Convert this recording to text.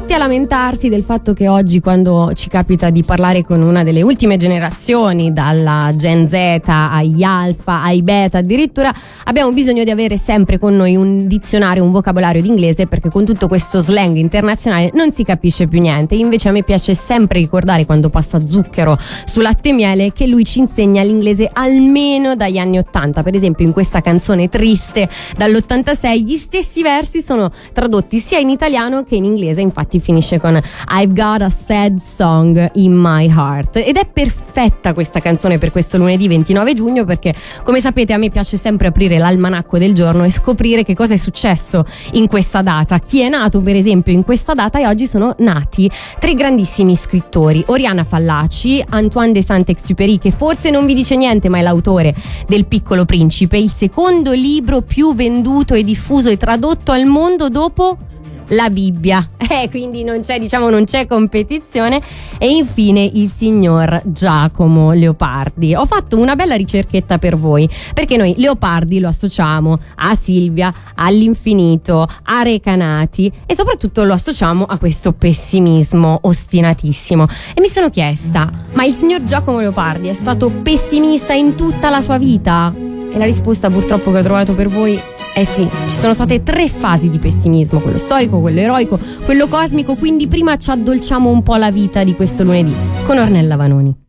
tutti a lamentarsi del fatto che oggi, quando ci capita di parlare con una delle ultime generazioni, dalla Gen Z agli Alpha, ai Beta addirittura, abbiamo bisogno di avere sempre con noi un dizionario, un vocabolario d'inglese, perché con tutto questo slang internazionale non si capisce più niente. Invece a me piace sempre ricordare, quando passa Zucchero su Latte e Miele, che lui ci insegna l'inglese almeno dagli anni 80. Per esempio in questa canzone Triste dall'86 gli stessi versi sono tradotti sia in italiano che in inglese, infatti finisce con I've got a sad song in my heart, ed è perfetta questa canzone per questo lunedì 29 giugno, perché come sapete a me piace sempre aprire l'almanacco del giorno e scoprire che cosa è successo in questa data, chi è nato per esempio in questa data. E oggi sono nati tre grandissimi scrittori: Oriana Fallaci, Antoine de Saint-Exupéry, che forse non vi dice niente ma è l'autore del Piccolo Principe, il secondo libro più venduto e diffuso e tradotto al mondo dopo la Bibbia, quindi non c'è competizione. E infine il signor Giacomo Leopardi. Ho fatto una bella ricerchetta per voi, perché noi Leopardi lo associamo a Silvia, all'infinito, a Recanati, e soprattutto lo associamo a questo pessimismo ostinatissimo. E mi sono chiesta: ma il signor Giacomo Leopardi è stato pessimista in tutta la sua vita? E la risposta purtroppo che ho trovato per voi è sì. Ci sono state tre fasi di pessimismo: quello storico, quello eroico, quello cosmico. Quindi prima ci addolciamo un po' la vita di questo lunedì con Ornella Vanoni.